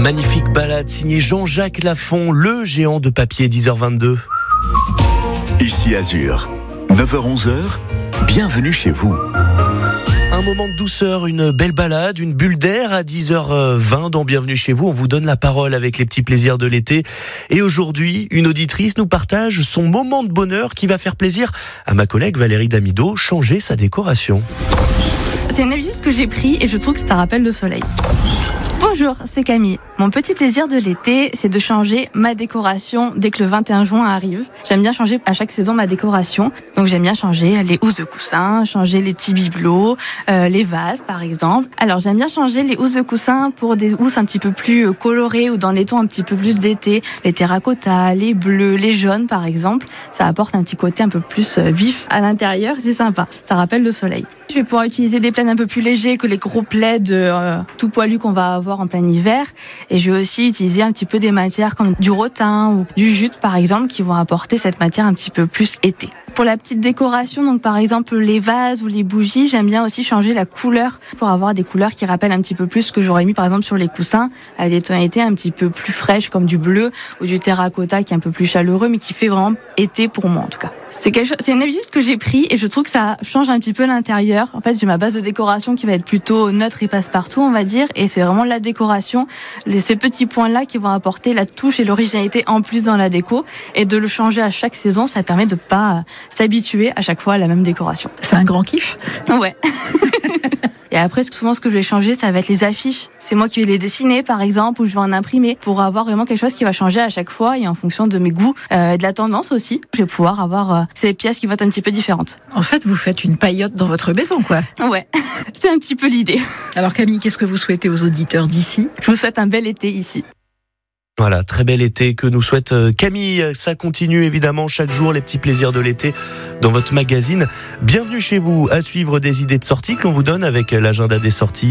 Magnifique balade signée Jean-Jacques Lafont, le géant de papier, 10h22. Ici Azur, 9h-11h, bienvenue chez vous. Un moment de douceur, une belle balade, une bulle d'air à 10h20 dans Bienvenue chez vous. On vous donne la parole avec les petits plaisirs de l'été. Et aujourd'hui, une auditrice nous partage son moment de bonheur qui va faire plaisir à ma collègue Valérie Damido, changer sa décoration. C'est une habitude que j'ai prise et je trouve que ça rappelle le soleil. Bonjour, c'est Camille. Mon petit plaisir de l'été, c'est de changer ma décoration dès que le 21 juin arrive. J'aime bien changer à chaque saison ma décoration. Donc j'aime bien changer les housses de coussin, changer les petits bibelots, les vases par exemple. Alors j'aime bien changer les housses de coussin pour des housses un petit peu plus colorées ou dans les tons un petit peu plus d'été. Les terracotta, les bleus, les jaunes par exemple. Ça apporte un petit côté un peu plus vif à l'intérieur, c'est sympa. Ça rappelle le soleil. Je vais pouvoir utiliser des plaids un peu plus légers que les gros plaids tout poilus qu'on va avoir en plein hiver. Et je vais aussi utiliser un petit peu des matières comme du rotin ou du jute par exemple qui vont apporter cette matière un petit peu plus été. Pour la petite décoration, donc par exemple les vases ou les bougies, j'aime bien aussi changer la couleur pour avoir des couleurs qui rappellent un petit peu plus ce que j'aurais mis par exemple sur les coussins, avec des tonalités un petit peu plus fraîches comme du bleu ou du terracotta qui est un peu plus chaleureux mais qui fait vraiment été pour moi en tout cas. C'est une habitude que j'ai pris et je trouve que ça change un petit peu l'intérieur. En fait, j'ai ma base de décoration qui va être plutôt neutre et passe-partout, on va dire, et c'est vraiment la décoration, ces petits points-là qui vont apporter la touche et l'originalité en plus dans la déco, et de le changer à chaque saison, ça permet de pas s'habituer à chaque fois à la même décoration. C'est un grand kiff. Ouais. Et après, souvent, ce que je vais changer, ça va être les affiches. C'est moi qui vais les dessiner, par exemple, ou je vais en imprimer pour avoir vraiment quelque chose qui va changer à chaque fois et en fonction de mes goûts, de la tendance aussi. Je vais pouvoir avoir ces pièces qui vont être un petit peu différentes. En fait, vous faites une paillote dans votre maison, quoi. Ouais, c'est un petit peu l'idée. Alors Camille, qu'est-ce que vous souhaitez aux auditeurs d'ici ? Je vous souhaite un bel été ici. Voilà, très bel été que nous souhaite Camille. Ça continue évidemment chaque jour, les petits plaisirs de l'été dans votre magazine. Bienvenue chez vous, à suivre des idées de sortie que l'on vous donne avec l'agenda des sorties.